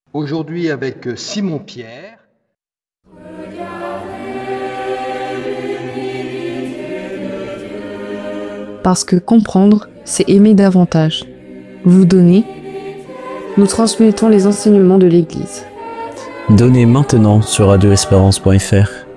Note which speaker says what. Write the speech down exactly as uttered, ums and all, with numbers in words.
Speaker 1: Aujourd'hui avec Simon Pierre.
Speaker 2: Parce que comprendre, c'est aimer davantage. Vous donnez, nous transmettons les enseignements de l'Église.
Speaker 3: Donnez maintenant sur radio espérance point f r.